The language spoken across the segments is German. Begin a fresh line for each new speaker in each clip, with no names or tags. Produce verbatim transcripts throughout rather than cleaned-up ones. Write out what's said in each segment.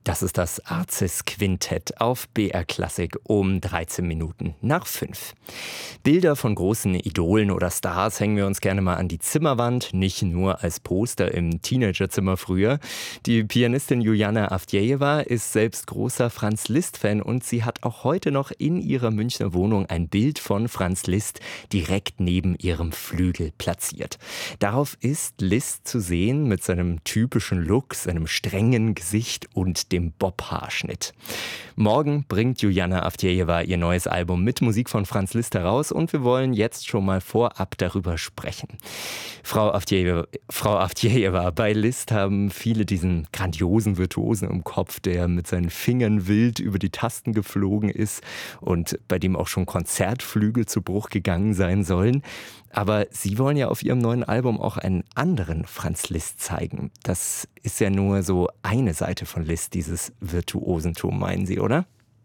Das ist das Arcis Quintett auf B R Klassik um dreizehn Minuten nach fünf. Bilder von großen Idolen oder Stars hängen wir uns gerne mal an die Zimmerwand, nicht nur als Poster im Teenagerzimmer früher. Die Pianistin Juliana Avdjejewa ist selbst großer Franz Liszt-Fan und sie hat auch heute noch in ihrer Münchner Wohnung ein Bild von Franz Liszt direkt neben ihrem Flügel platziert. Darauf ist Liszt zu sehen mit seinem typischen Look, seinem strengen Gesicht und dem Bob-Haarschnitt. Morgen bringt Juliana Avdjejewa ihr neues Album mit Musik von Franz Liszt heraus und wir wollen jetzt schon mal vorab darüber sprechen. Frau Avdjejewa, Frau Avdjejewa, bei Liszt haben viele diesen grandiosen Virtuosen im Kopf, der mit seinen Fingern wild über die Tasten geflogen ist und bei dem auch schon Konzertflügel zu Bruch gegangen sein sollen. Aber Sie wollen ja auf Ihrem neuen Album auch einen anderen Franz Liszt zeigen. Das ist ja nur so eine Seite von Liszt, dieses Virtuosentum, meinen Sie, oder?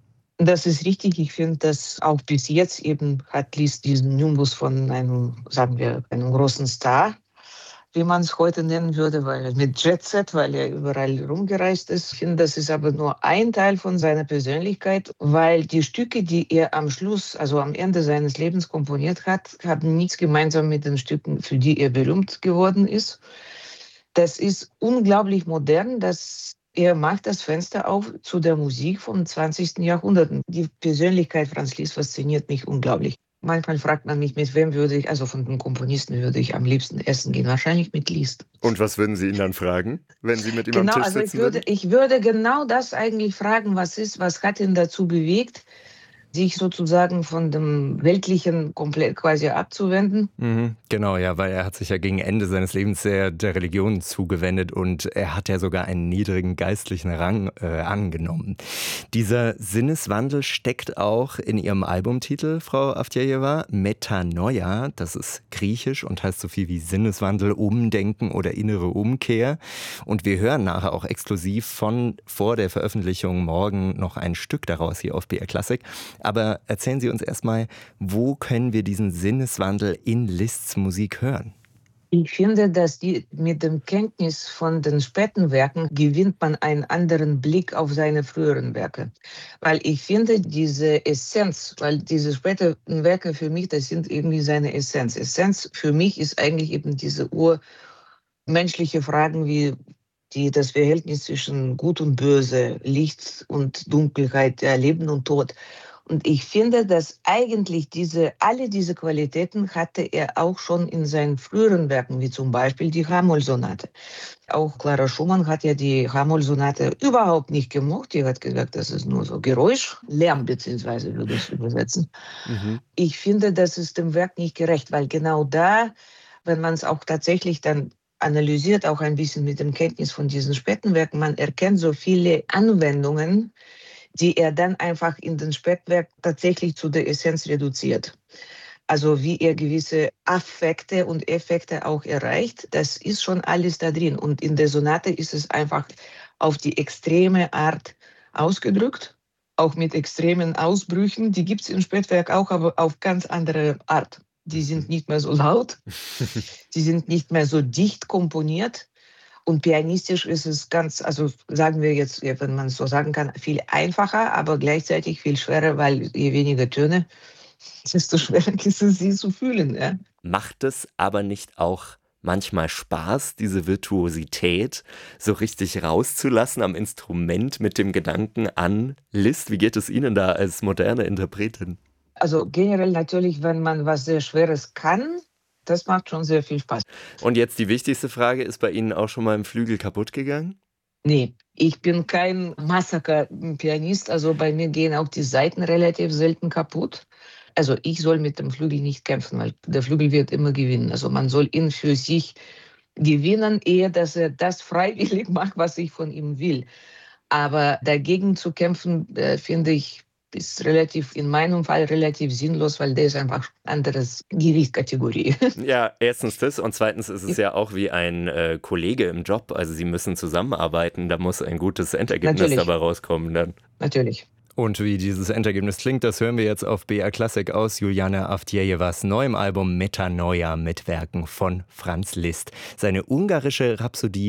Das ist richtig. Ich finde, dass auch bis jetzt eben hat Liszt diesen Nimbus von einem, sagen wir, einem großen Star, wie man es heute nennen würde, weil er mit Jet-Set, weil er überall rumgereist ist. Ich finde, das ist aber nur ein Teil von seiner Persönlichkeit, weil die Stücke, die er am Schluss, also am Ende seines Lebens komponiert hat, haben nichts gemeinsam mit den Stücken, für die er berühmt geworden ist. Das ist unglaublich modern, dass er macht das Fenster auf zu der Musik vom zwanzigsten Jahrhundert. Die Persönlichkeit Franz Liszt fasziniert mich unglaublich. Manchmal fragt man mich, mit wem würde ich, also von den Komponisten würde ich am liebsten essen gehen. Wahrscheinlich mit Liszt.
Und was würden Sie ihn dann fragen, wenn Sie mit ihm
genau,
am Tisch
also
sitzen
ich würde,
würden?
ich würde genau das eigentlich fragen, was ist, was hat ihn dazu bewegt, sich sozusagen von dem Weltlichen komplett quasi abzuwenden.
Mhm, genau, ja, weil er hat sich ja gegen Ende seines Lebens sehr der Religion zugewendet und er hat ja sogar einen niedrigen geistlichen Rang äh, angenommen. Dieser Sinneswandel steckt auch in Ihrem Albumtitel, Frau Avdjejewa, Metanoia, das ist griechisch und heißt so viel wie Sinneswandel, Umdenken oder innere Umkehr. Und wir hören nachher auch exklusiv von vor der Veröffentlichung morgen noch ein Stück daraus hier auf B R Klassik. Aber erzählen Sie uns erstmal, wo können wir diesen Sinneswandel in Liszts Musik hören?
Ich finde, dass die, mit dem Kenntnis von den späten Werken gewinnt man einen anderen Blick auf seine früheren Werke. Weil ich finde, diese Essenz, weil diese späten Werke für mich, das sind irgendwie seine Essenz. Essenz für mich ist eigentlich eben diese urmenschliche Fragen wie die, das Verhältnis zwischen Gut und Böse, Licht und Dunkelheit, ja, Leben und Tod. Und ich finde, dass eigentlich diese, alle diese Qualitäten hatte er auch schon in seinen früheren Werken, wie zum Beispiel die H-Moll-Sonate. Auch Clara Schumann hat ja die H-Moll-Sonate überhaupt nicht gemocht. Die hat gesagt, das ist nur so Geräusch, Lärm beziehungsweise würde ich es übersetzen.
Mhm.
Ich finde, das ist dem Werk nicht gerecht, weil genau da, wenn man es auch tatsächlich dann analysiert, auch ein bisschen mit dem Kenntnis von diesen späten Werken, man erkennt so viele Anwendungen, die er dann einfach in den Spätwerk tatsächlich zu der Essenz reduziert. Also wie er gewisse Affekte und Effekte auch erreicht, das ist schon alles da drin. Und in der Sonate ist es einfach auf die extreme Art ausgedrückt, auch mit extremen Ausbrüchen. Die gibt es im Spätwerk auch, aber auf ganz andere Art. Die sind nicht mehr so laut, die sind nicht mehr so dicht komponiert. Und pianistisch ist es ganz, also sagen wir jetzt, wenn man es so sagen kann, viel einfacher, aber gleichzeitig viel schwerer, weil je weniger Töne, desto schwerer ist es, sie zu fühlen. Ja?
Macht es aber nicht auch manchmal Spaß, diese Virtuosität so richtig rauszulassen am Instrument mit dem Gedanken an Liszt? Wie geht es Ihnen da als moderne Interpretin?
Also generell natürlich, wenn man was sehr Schweres kann, das macht schon sehr viel Spaß.
Und jetzt die wichtigste Frage, ist bei Ihnen auch schon mal ein Flügel kaputt gegangen?
Nee, ich bin kein Massaker-Pianist, also bei mir gehen auch die Saiten relativ selten kaputt. Also ich soll mit dem Flügel nicht kämpfen, weil der Flügel wird immer gewinnen. Also man soll ihn für sich gewinnen, ehe dass er das freiwillig macht, was ich von ihm will. Aber dagegen zu kämpfen, äh, finde ich, ist relativ, in meinem Fall relativ sinnlos, weil der ist einfach anderes Gewichtskategorie.
Ja, erstens das und zweitens ist es ja auch wie ein äh, Kollege im Job. Also Sie müssen zusammenarbeiten, da muss ein gutes Endergebnis
Natürlich,
dabei rauskommen dann.
natürlich.
Und wie dieses Endergebnis klingt, das hören wir jetzt auf B R Klassik aus Juliana Avdjejewas neuem Album Metanoia mit Werken von Franz Liszt. Seine ungarische Rhapsodie